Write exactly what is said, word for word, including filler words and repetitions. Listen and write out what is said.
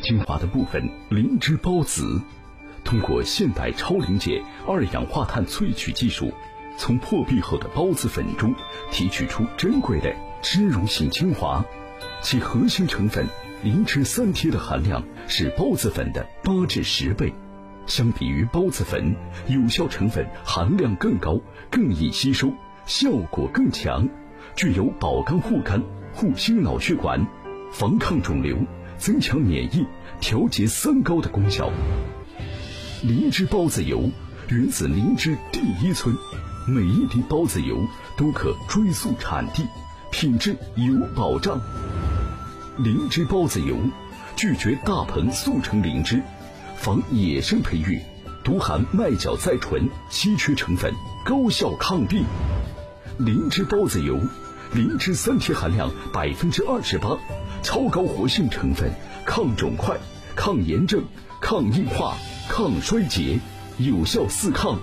精华的部分灵芝孢子，通过现代超临界二氧化碳萃取技术，从破壁后的孢子粉中提取出珍贵的脂溶性精华，其核心成分灵芝三萜的含量是孢子粉的八至十倍。相比于孢子粉，有效成分含量更高，更易吸收，效果更强，具有保肝护肝、护心脑血管、防抗肿瘤、增强免疫、调节三高的功效。灵芝孢子油源自灵芝第一村，每一滴孢子油都可追溯产地，品质有保障。灵芝孢子油拒绝大棚速成灵芝，防野生培育，独含麦角甾醇稀缺成分，高效抗病。灵芝孢子油，灵芝三萜含量百分之二十八，超高活性成分，抗肿块、抗炎症、抗硬化、抗衰竭，有效四抗。